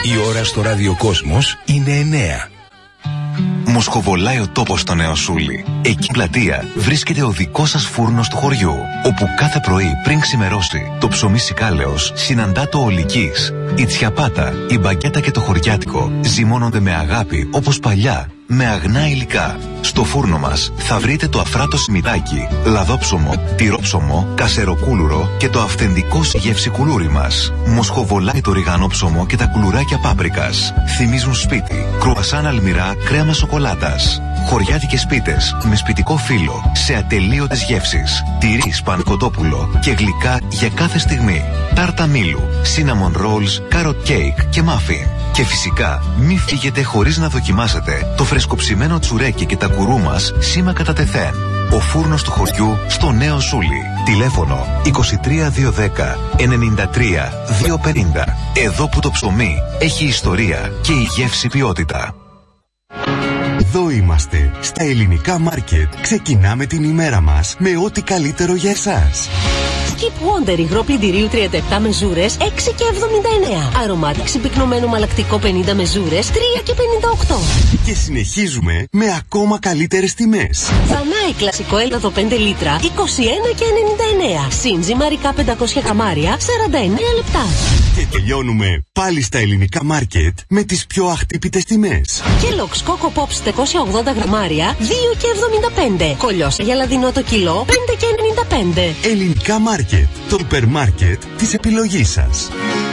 Η ώρα στο ραδιοκόσμος είναι 9. Μοσχοβολάει ο τόπος στο Νέο Σούλι. Εκεί πλατεία βρίσκεται ο δικός σας φούρνος του χωριού, όπου κάθε πρωί πριν ξημερώσει το ψωμί σικάλεος συναντά το ολικής. Η τσιαπάτα, η μπαγκέτα και το χωριάτικο ζυμώνονται με αγάπη όπως παλιά, με αγνά υλικά. Στο φούρνο μας θα βρείτε το αφράτο σιμιδάκι, λαδόψωμο, τυρόψωμο, κασεροκούλουρο και το αυθεντικό σιγεύση κουλούρι μας. Μοσχοβολάει το ριγανόψωμο και τα κουλουράκια πάπρικας. Θυμίζουν σπίτι, κρουασάν αλμυρά, κρέμα σοκολάτας. Χωριάτικες πίτες με σπιτικό φύλλο σε ατελείωτες γεύσεις. Τυρί σπανκοτόπουλο και γλυκά για κάθε στιγμή. Τάρτα μήλου, cinnamon rolls, carrot cake και muffin. Και φυσικά μη φύγετε χωρίς να δοκιμάσετε το φρεσκοψημένο τσουρέκι και τα κουρού μας σήμα κατά τεθέν. Ο φούρνος του χωριού στο Νέο Σούλι. Τηλέφωνο 23210 93 250. Εδώ που το ψωμί έχει ιστορία και η γεύση ποιότητα. Εδώ είμαστε, στα ελληνικά μάρκετ. Ξεκινάμε την ημέρα μας με ό,τι καλύτερο για εσάς. Skip Wonder υγρό πλυντηρίου 37 μεζούρες 6,79. Αρωμάτιξη πυκνωμένο μαλακτικό 50 μεζούρες 3,58. Και συνεχίζουμε με ακόμα καλύτερες τιμές. Βανάι κλασικό έλαδο 5 λίτρα 21,99. Συν ζυμαρικά 500 γραμμάρια 49 λεπτά. Και τελειώνουμε πάλι στα ελληνικά μάρκετ με τις πιο αχτύπητες τιμές. Kellogg's Coco Pops 480 γραμμάρια 2,75. Κολλιόσα για λαδινό το κιλό 5,95. Ελληνικά μάρκετ, το υπερ μάρκετ της επιλογής σας.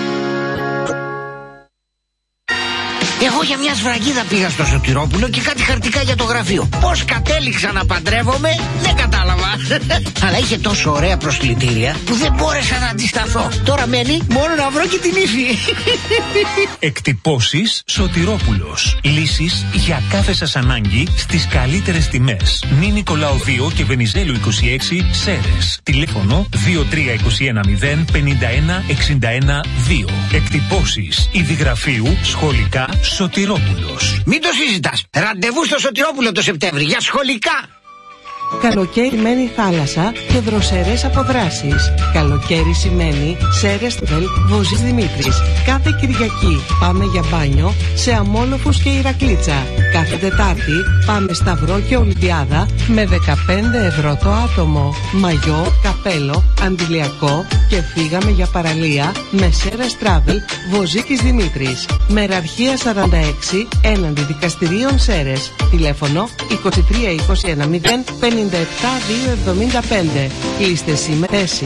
Εγώ για μια σφραγίδα πήγα στο Σωτηρόπουλο και κάτι χαρτικά για το γραφείο. Πώς κατέληξα να παντρεύομαι, δεν κατάλαβα. Αλλά είχε τόσο ωραία προσκλητήρια που δεν μπόρεσα να αντισταθώ. Τώρα μένει μόνο να βρω και την ύφη. Εκτυπώσεις Σωτηρόπουλος. Λύσεις για κάθε σας ανάγκη στις καλύτερες τιμές. Νη Νικολάου 2 και Βενιζέλου 26 Σέρες. Τηλέφωνο 2321 051 61 2. Εκτυπώσεις Ιδιγραφείου, σχολικά, Σωτηρόπουλος. Μην το συζητάς. Ραντεβού στο Σωτηρόπουλο το Σεπτέμβρη για σχολικά. Καλοκαίρι μένει θάλασσα και δροσερές αποδράσεις. Καλοκαίρι σημαίνει Σέρες Τραβέλ Βοζής Δημήτρης. Κάθε Κυριακή πάμε για μπάνιο σε Αμόλοφους και Ηρακλίτσα. Κάθε Τετάρτη πάμε Σταυρό και Ολυμπιάδα με 15 ευρώ το άτομο. Μαγιό, καπέλο, αντιλιακό και φύγαμε για παραλία με Σέρες Τραβέλ Βοζίκης Δημήτρης. Μεραρχία 46 έναντι δικαστηρίων Σέρες. Τηλέφωνο 2321 0 57-275. Κλείστε συμμετέχει.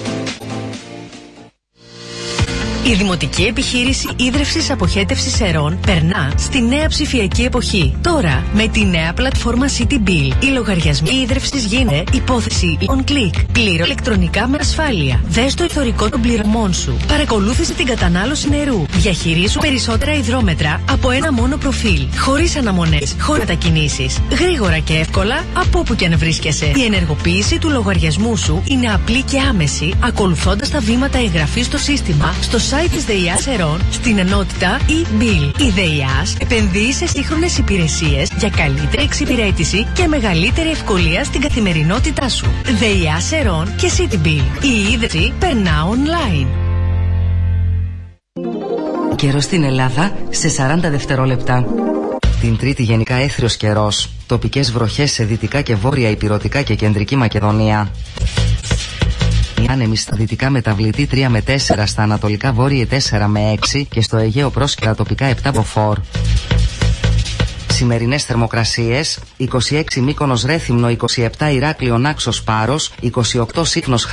Η Δημοτική Επιχείρηση Ίδρευσης Αποχέτευσης Σερών περνά στη νέα ψηφιακή εποχή. Τώρα, με τη νέα πλατφόρμα City Bill, οι λογαριασμοί ίδρευσης γίνεται υπόθεση on click. Πλήρω ηλεκτρονικά με ασφάλεια. Δες το ιστορικό των πληρωμών σου. Παρακολούθησε την κατανάλωση νερού. Διαχειρίσου περισσότερα υδρόμετρα από ένα μόνο προφίλ. Χωρίς αναμονές, χωρίς μετακινήσεις. Γρήγορα και εύκολα από όπου και αν βρίσκεσαι. Η ενεργοποίηση του λογαριασμού σου είναι απλή και άμεση, ακολουθώντας τα βήματα εγγραφής στο σύστημα, στο site της ΔΕΙΑΣ Σερών, στην ενότητα e-bill. Η ΔΕΙΑΣ επενδύει σε σύγχρονες υπηρεσίες για καλύτερη εξυπηρέτηση και μεγαλύτερη ευκολία στην καθημερινότητά σου. ΔΕΙΑΣ Σερών και CityBill. Η ίδρυση περνά online. Καιρός στην Ελλάδα σε 40 δευτερόλεπτα. Την Τρίτη γενικά έθριος καιρός. Τοπικές βροχές σε δυτικά και βόρεια Ηπειρωτικά και κεντρική Μακεδονία. Η άνεμη στα δυτικά μεταβλητή 3 με 4, στα ανατολικά βόρειε 4 με 6 και στο Αιγαίο πρόσκαιρα τοπικά 7 μποφόρ. Σημερινές θερμοκρασίες: 26 Μύκονος Ρέθυμνο, 27 Ηράκλειο Νάξος Πάρος, 28 Σύκνος